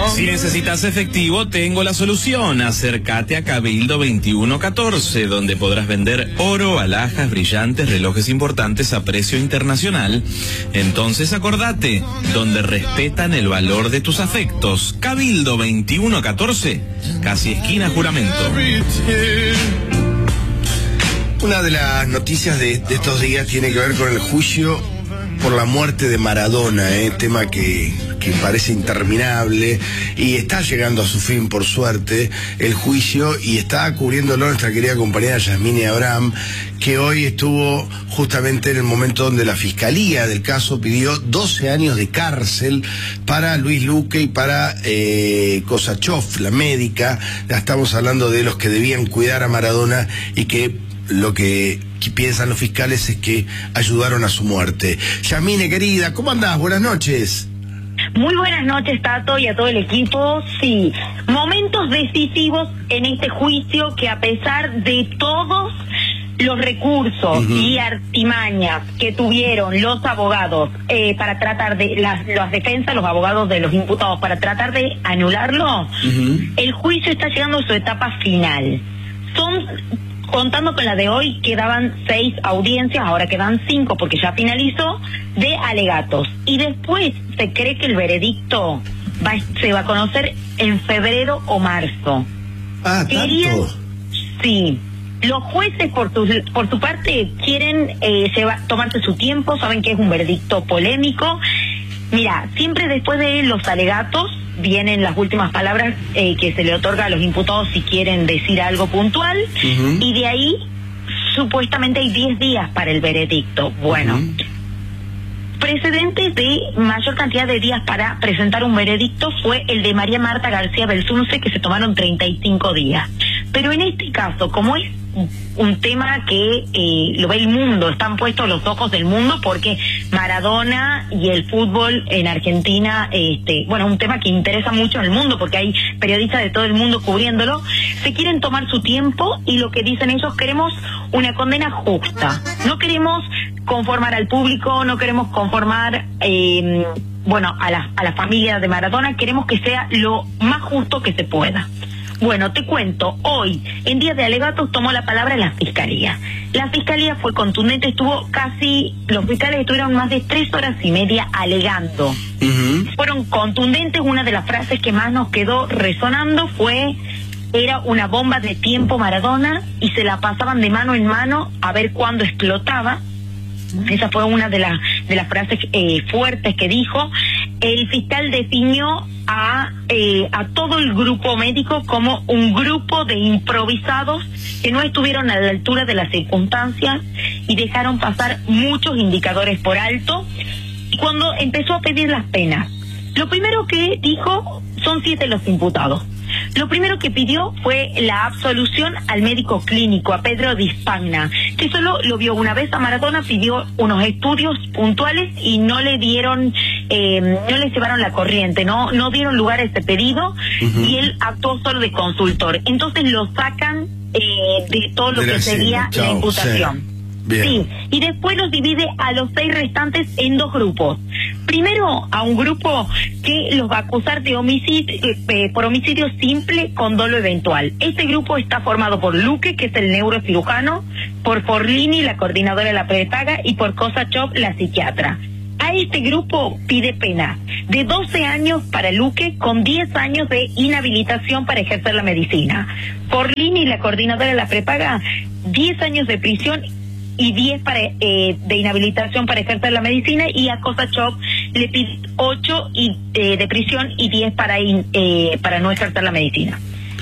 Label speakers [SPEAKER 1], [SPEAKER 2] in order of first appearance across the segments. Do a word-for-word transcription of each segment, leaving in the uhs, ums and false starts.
[SPEAKER 1] Si necesitas efectivo, tengo la solución. Acércate a Cabildo veintiuno catorce, donde podrás vender oro, alhajas, brillantes, relojes importantes a precio internacional. Entonces acordate, donde respetan el valor de tus afectos. Cabildo veintiuno catorce, casi esquina Juramento.
[SPEAKER 2] Una de las noticias de, de estos días tiene que ver con el juicio por la muerte de Maradona, eh, tema que, que parece interminable y está llegando a su fin, por suerte, el juicio, y está cubriéndolo nuestra querida compañera Yasmine Abraham, que hoy estuvo justamente en el momento donde la fiscalía del caso pidió doce años de cárcel para Luis Luque y para eh, Kosachov, la médica. Ya estamos hablando de los que debían cuidar a Maradona y que lo que, que piensan los fiscales es que ayudaron a su muerte. Yasmine, querida, ¿cómo andás? Buenas noches.
[SPEAKER 3] Muy buenas noches, Tato, y a todo el equipo. Sí, momentos decisivos en este juicio que, a pesar de todos los recursos uh-huh. y artimañas que tuvieron los abogados eh, para tratar de, las, las defensas, los abogados de los imputados, para tratar de anularlo, uh-huh. el juicio está llegando a su etapa final. Son... Contando con la de hoy, quedaban seis audiencias, ahora quedan cinco porque ya finalizó, de alegatos. Y después se cree que el veredicto va, se va a conocer en febrero o marzo.
[SPEAKER 2] Ah,
[SPEAKER 3] Querían,
[SPEAKER 2] ¿tanto?
[SPEAKER 3] Sí. Los jueces, por su, por su parte, quieren eh, llevar, tomarse su tiempo, saben que es un veredicto polémico. Mira, siempre después de los alegatos vienen las últimas palabras eh, que se le otorga a los imputados si quieren decir algo puntual, uh-huh. y de ahí supuestamente hay diez días para el veredicto. Bueno, uh-huh. precedente de mayor cantidad de días para presentar un veredicto fue el de María Marta García Belsunce, que se tomaron treinta y cinco días. Pero en este caso, como es un tema que eh, lo ve el mundo, están puestos los ojos del mundo, porque Maradona y el fútbol en Argentina, este, bueno, un tema que interesa mucho al mundo porque hay periodistas de todo el mundo cubriéndolo, se quieren tomar su tiempo y lo que dicen ellos: queremos una condena justa, no queremos conformar al público, no queremos conformar eh, bueno, a la, a la familia de Maradona, queremos que sea lo más justo que se pueda. Bueno, te cuento, hoy, en días de alegatos, tomó la palabra la Fiscalía. La Fiscalía fue contundente, estuvo casi, los fiscales estuvieron más de tres horas y media alegando. Uh-huh. Fueron contundentes. Una de las frases que más nos quedó resonando fue: era una bomba de tiempo Maradona, y se la pasaban de mano en mano a ver cuándo explotaba. Esa fue una de las de las frases eh, fuertes que dijo. El fiscal definió a eh, a todo el grupo médico como un grupo de improvisados que no estuvieron a la altura de las circunstancias y dejaron pasar muchos indicadores por alto. Y cuando empezó a pedir las penas, lo primero que dijo, son siete los imputados. Lo primero que pidió fue la absolución al médico clínico, a Pedro Di Spagna, que solo lo vio una vez a Maradona, pidió unos estudios puntuales y no le dieron, eh, no le llevaron la corriente, no no dieron lugar a ese pedido, uh-huh. y él actuó solo de consultor. Entonces lo sacan eh, de todo lo de que sería la imputación. Sí. Bien. Sí, y después los divide a los seis restantes en dos grupos. Primero, a un grupo que los va a acusar de homicidio, eh, por homicidio simple con dolo eventual. Este grupo está formado por Luque, que es el neurocirujano, por Forlini, la coordinadora de la prepaga, y por Kosachov, la psiquiatra. A este grupo pide pena de doce años para Luque, con diez años de inhabilitación para ejercer la medicina. Forlini, la coordinadora de la prepaga, diez años de prisión y diez para, eh, de inhabilitación para ejercer la medicina, y a Kosachov le pide ocho y, eh, de prisión y diez para, in, eh, para no ejercer la medicina.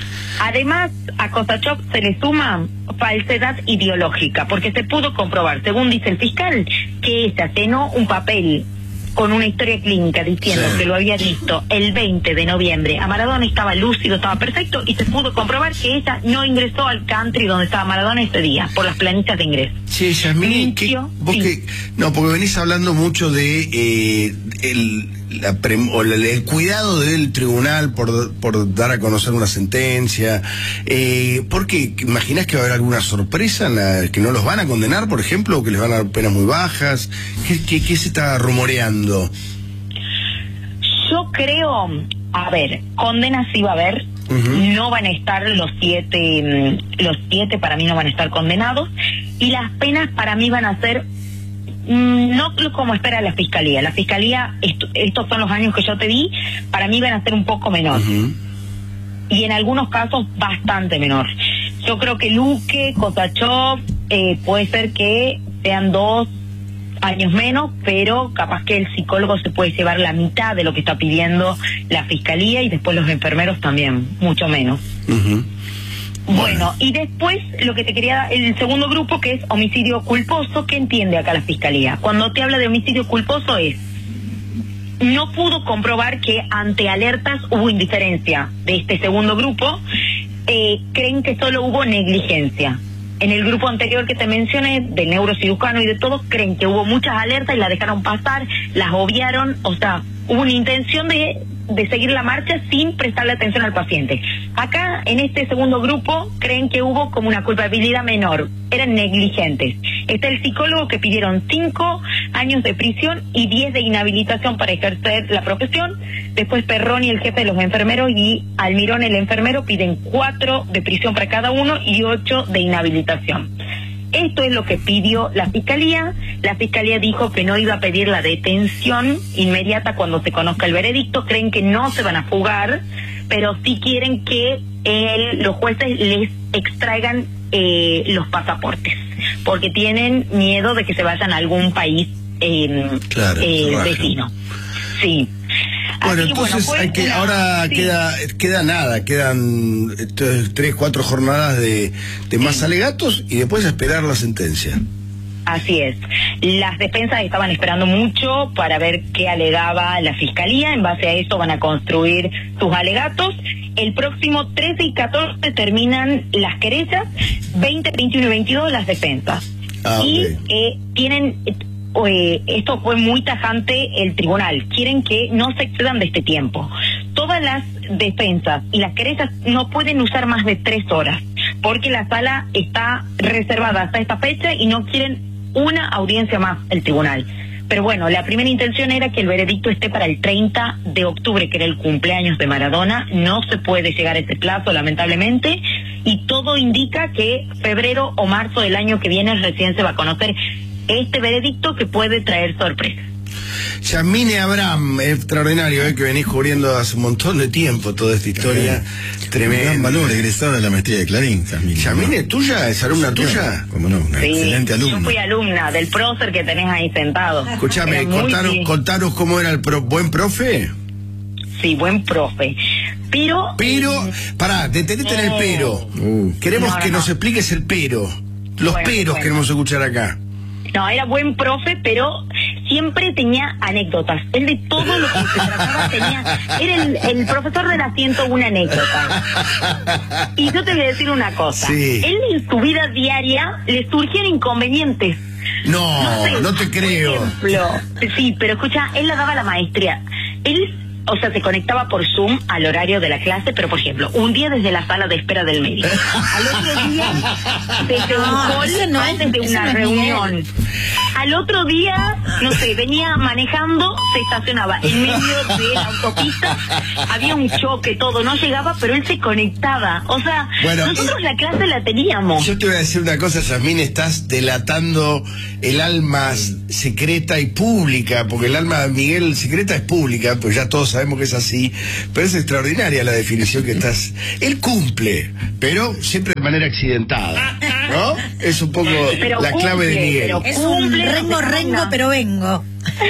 [SPEAKER 3] Además, a Kosachov se le suma falsedad ideológica, porque se pudo comprobar, según dice el fiscal, que ella llenó un papel con una historia clínica diciendo sí. que lo había visto el veinte de noviembre. A Maradona estaba lúcido, estaba perfecto, y se pudo comprobar que ella no ingresó al country donde estaba Maradona ese día, por las planillas de ingreso.
[SPEAKER 2] Sí, Yasmine, ¿qué, vos sí. que, no, porque venís hablando mucho de eh, el, la pre, o la, el cuidado del tribunal por, por dar a conocer una sentencia. Eh, ¿Por qué? ¿Imaginás que va a haber alguna sorpresa en la que no los van a condenar, por ejemplo, o que les van a dar penas muy bajas? ¿Qué, qué, qué se está rumoreando?
[SPEAKER 3] Yo creo, a ver, condenas sí va a haber, uh-huh. no van a estar los siete, los siete para mí no van a estar condenados, y las penas para mí van a ser mmm, no como espera la fiscalía. La fiscalía, esto, estos son los años que yo te di, para mí van a ser un poco menor. Uh-huh. Y en algunos casos bastante menor. Yo creo que Luque, Kosachov, eh, puede ser que sean dos años menos, pero capaz que el psicólogo se puede llevar la mitad de lo que está pidiendo la fiscalía, y después los enfermeros también, mucho menos. Uh-huh. Bueno, bueno, y después lo que te quería, el segundo grupo, que es homicidio culposo. ¿Qué entiende acá la fiscalía? Cuando te habla de homicidio culposo es, no pudo comprobar que ante alertas hubo indiferencia de este segundo grupo, eh, creen que solo hubo negligencia. En el grupo anterior que te mencioné, del neurocirujano y de todos, creen que hubo muchas alertas y las dejaron pasar, las obviaron, o sea, hubo una intención de, de seguir la marcha sin prestarle atención al paciente. Acá, en este segundo grupo, creen que hubo como una culpabilidad menor, eran negligentes. Está el psicólogo, que pidieron cinco años de prisión y diez de inhabilitación para ejercer la profesión. Después Perroni, el jefe de los enfermeros, y Almirón, el enfermero, piden cuatro de prisión para cada uno y ocho de inhabilitación. Esto es lo que pidió la fiscalía. La fiscalía dijo que no iba a pedir la detención inmediata cuando se conozca el veredicto. Creen que no se van a fugar, pero sí quieren que el, los jueces les extraigan eh, los pasaportes, porque tienen miedo de que se vayan a algún país eh,
[SPEAKER 2] claro,
[SPEAKER 3] eh, vecino. Sí.
[SPEAKER 2] Bueno,
[SPEAKER 3] Así,
[SPEAKER 2] entonces
[SPEAKER 3] bueno,
[SPEAKER 2] hay que
[SPEAKER 3] una,
[SPEAKER 2] ahora sí. queda queda nada, quedan tres, cuatro jornadas de, de más alegatos y después esperar la sentencia.
[SPEAKER 3] Así es. Las defensas estaban esperando mucho para ver qué alegaba la fiscalía. En base a eso van a construir sus alegatos. El próximo trece y catorce terminan las querellas, veinte, veintiuno y veintidós las defensas. Ah, y okay. eh, tienen... Eh, esto fue muy tajante el tribunal, quieren que no se excedan de este tiempo. Todas las defensas y las querellas no pueden usar más de tres horas, porque la sala está reservada hasta esta fecha y no quieren una audiencia más el tribunal. Pero bueno, la primera intención era que el veredicto esté para el treinta de octubre, que era el cumpleaños de Maradona. No se puede llegar a ese plazo, lamentablemente, y todo indica que febrero o marzo del año que viene recién se va a conocer este veredicto, que puede traer sorpresas.
[SPEAKER 2] Yamine Abraham, extraordinario, ¿eh? Que venís cubriendo hace un montón de tiempo toda esta historia. Tremendo.
[SPEAKER 4] Gran valor, egresada de la maestría de Clarín, Yamine.
[SPEAKER 2] ¿Yamine ¿no? tuya? ¿Es alumna sí, tuya?
[SPEAKER 4] Como no, una
[SPEAKER 3] sí,
[SPEAKER 4] excelente alumna.
[SPEAKER 3] Yo fui alumna del prócer que tenés ahí sentado.
[SPEAKER 2] Escuchame, contanos, muy... contanos cómo era el pro... buen profe.
[SPEAKER 3] Sí, buen profe. Pero...
[SPEAKER 2] Pero, eh, pará, detenete eh, en el pero. Uh. Queremos no, no, que no. nos expliques el pero. Los bueno, peros bueno. queremos escuchar acá.
[SPEAKER 3] No, era buen profe, pero siempre tenía anécdotas. Él de todo lo que se trataba tenía... Era el, el profesor del asiento, una anécdota. Y yo te voy a decir una cosa. Sí. Él en su vida diaria le surgían inconvenientes.
[SPEAKER 2] No, no, sé, no te creo.
[SPEAKER 3] Por ejemplo, sí, pero escucha, él le daba la maestría. Él... O sea, se conectaba por Zoom al horario de la clase, pero por ejemplo, un día desde la sala de espera del médico. Al otro día, desde un call, no, antes de una reunión. Al otro día, no sé, venía manejando, se estacionaba en medio de la autopista, había un choque, todo, no llegaba, pero él se conectaba. O sea, bueno, nosotros la clase la teníamos.
[SPEAKER 2] Yo te voy a decir una cosa, Yasmín, estás delatando el alma secreta y pública, porque el alma de Miguel secreta es pública, pues ya todos sabemos que es así, pero es extraordinaria la definición que estás... Él cumple, pero siempre de manera accidentada, ¿no? Es un poco pero la cumple, clave de Miguel.
[SPEAKER 5] Es un rengo, rengo, pero vengo.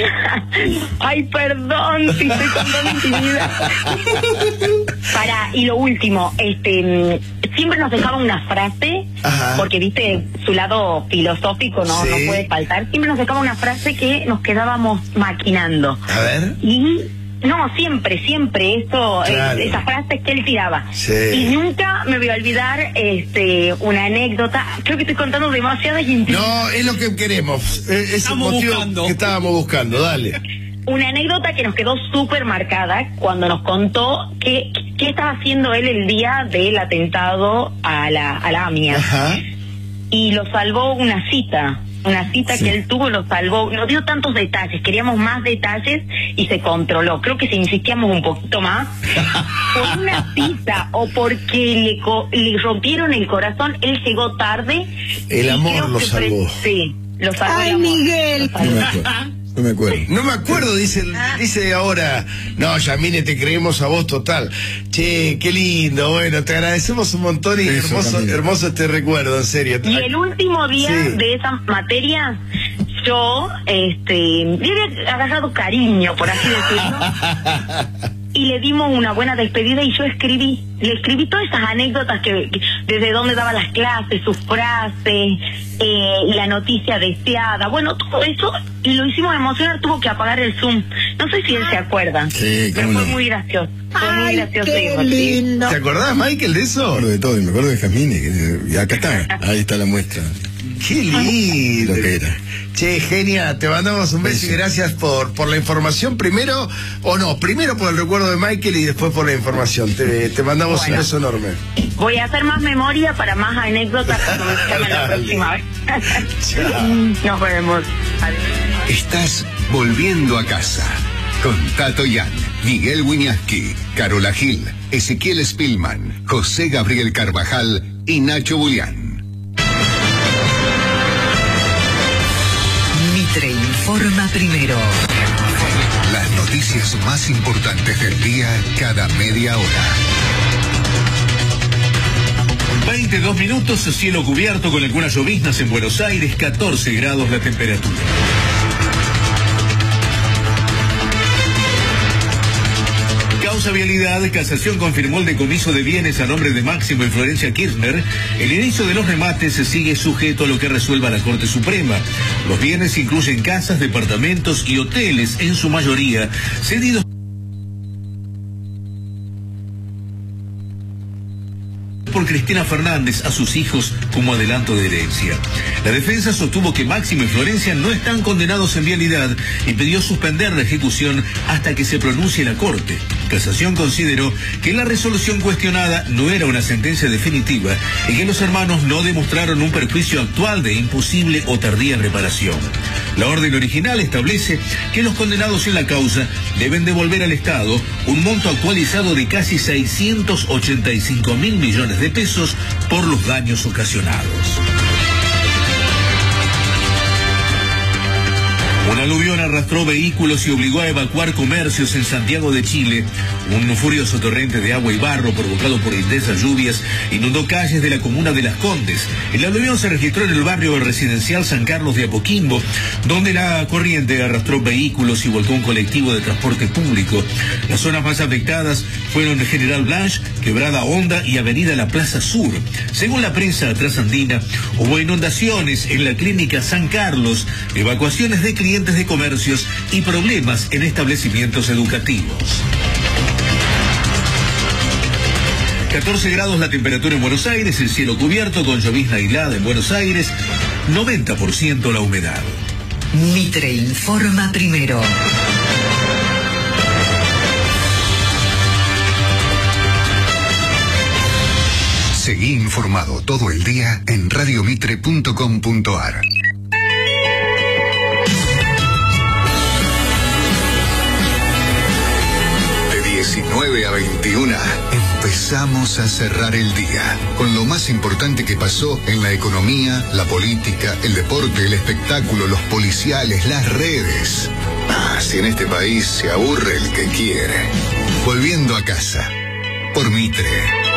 [SPEAKER 3] Ay, perdón, si estoy contando intimidad. Para, y lo último, este... siempre nos dejaba una frase, ajá, porque viste, su lado filosófico no, sí, no puede faltar. Siempre nos dejaba una frase que nos quedábamos maquinando.
[SPEAKER 2] A ver.
[SPEAKER 3] Y no, siempre, siempre, eso, claro, es, esas frases que él tiraba. Sí. Y nunca me voy a olvidar este una anécdota. Creo que estoy contando demasiadas intimidades.
[SPEAKER 2] No, es lo que queremos. Es estamos el motivo buscando. que estábamos buscando, dale.
[SPEAKER 3] Una anécdota que nos quedó súper marcada cuando nos contó que qué estaba haciendo él el día del atentado a la, a la AMIA. Ajá. Y lo salvó una cita. una cita
[SPEAKER 4] Sí.
[SPEAKER 3] que él tuvo, lo salvó, nos dio tantos detalles, queríamos más detalles y se controló. Creo que si insistíamos un poquito más, por una cita o porque le, co le rompieron el corazón, él llegó tarde.
[SPEAKER 2] El
[SPEAKER 3] y
[SPEAKER 2] amor
[SPEAKER 3] creo
[SPEAKER 2] lo
[SPEAKER 3] que
[SPEAKER 2] salvó.
[SPEAKER 3] Sí, lo salvó.
[SPEAKER 5] Ay,
[SPEAKER 3] el amor.
[SPEAKER 5] Miguel.
[SPEAKER 3] Lo salvó.
[SPEAKER 4] No me acuerdo. No me acuerdo.
[SPEAKER 2] No me acuerdo, dice, dice ahora, no, Yamile, te creemos a vos total. Che, qué lindo, bueno, te agradecemos un montón y
[SPEAKER 4] Eso,
[SPEAKER 2] hermoso,
[SPEAKER 4] Camila.
[SPEAKER 2] hermoso este recuerdo, en serio.
[SPEAKER 3] Y el último día
[SPEAKER 2] Sí.
[SPEAKER 3] de esa materia, yo este, le había agarrado cariño, por así decirlo, y le dimos una buena despedida y yo escribí, le escribí todas esas anécdotas que, que desde dónde daba las clases, sus frases, eh, la noticia deseada, bueno, todo eso, y lo hicimos emocionar, tuvo que apagar el Zoom. No sé si él se acuerda,
[SPEAKER 4] Sí,
[SPEAKER 3] pero
[SPEAKER 4] cómo
[SPEAKER 3] fue
[SPEAKER 4] no.
[SPEAKER 3] muy gracioso, fue muy
[SPEAKER 5] Ay,
[SPEAKER 3] gracioso.
[SPEAKER 5] qué
[SPEAKER 3] hijo, sí.
[SPEAKER 5] lindo.
[SPEAKER 2] ¿Te acordás, Michael, de
[SPEAKER 4] Me
[SPEAKER 2] eso?
[SPEAKER 4] acuerdo de todo, y me acuerdo de Jasmine, que- y acá está, ahí está la muestra.
[SPEAKER 2] Qué lindo.
[SPEAKER 4] Lo que era.
[SPEAKER 2] Che, genia, te mandamos un beso y
[SPEAKER 4] Beso.
[SPEAKER 2] gracias por, por la información primero, o no, primero por el recuerdo de Michael y después por la información. Te, te mandamos
[SPEAKER 3] Bueno.
[SPEAKER 2] un beso enorme.
[SPEAKER 3] Voy a hacer más memoria para más anécdotas cuando me llamen la
[SPEAKER 2] Dale.
[SPEAKER 3] próxima vez.
[SPEAKER 2] Chao.
[SPEAKER 3] Nos vemos. Adiós.
[SPEAKER 6] Estás volviendo a casa con Tato Yan, Miguel Wiñaski, Carola Gil, Ezequiel Spillman, José Gabriel Carvajal y Nacho Bulián.
[SPEAKER 7] Mitre informa primero.
[SPEAKER 6] Las noticias más importantes del día cada media hora.
[SPEAKER 8] veintidós minutos, cielo cubierto con algunas lloviznas en Buenos Aires, catorce grados la temperatura. Causa vialidad, Casación confirmó el decomiso de bienes a nombre de Máximo y Florencia Kirchner. El inicio de los remates se sigue sujeto a lo que resuelva la Corte Suprema. Los bienes incluyen casas, departamentos y hoteles, en su mayoría cedidos por Cristina Fernández a sus hijos como adelanto de herencia. La defensa sostuvo que Máximo y Florencia no están condenados en vialidad y pidió suspender la ejecución hasta que se pronuncie la Corte. Casación consideró que la resolución cuestionada no era una sentencia definitiva y que los hermanos no demostraron un perjuicio actual de imposible o tardía reparación. La orden original establece que los condenados en la causa deben devolver al Estado un monto actualizado de casi seiscientos ochenta y cinco mil millones de pesos por los daños ocasionados. Un aluvión arrastró vehículos y obligó a evacuar comercios en Santiago de Chile. Un furioso torrente de agua y barro provocado por intensas lluvias inundó calles de la comuna de Las Condes. El aluvión se registró en el barrio residencial San Carlos de Apoquimbo, donde la corriente arrastró vehículos y volcó un colectivo de transporte público. Las zonas más afectadas fueron General Blanche, Quebrada Honda y Avenida La Plaza Sur. Según la prensa trasandina, hubo inundaciones en la clínica San Carlos, evacuaciones de clientes de comercios y problemas en establecimientos educativos. catorce grados la temperatura en Buenos Aires, el cielo cubierto con llovizna aislada en Buenos Aires, noventa por ciento la humedad.
[SPEAKER 7] Mitre informa primero.
[SPEAKER 6] Seguí informado todo el día en radiomitre punto com punto ar. De diecinueve a veintiuna empezamos a cerrar el día con lo más importante que pasó en la economía, la política, el deporte, el espectáculo, los policiales, las redes. Ah, si en este país se aburre el que quiere. Volviendo a casa por Mitre.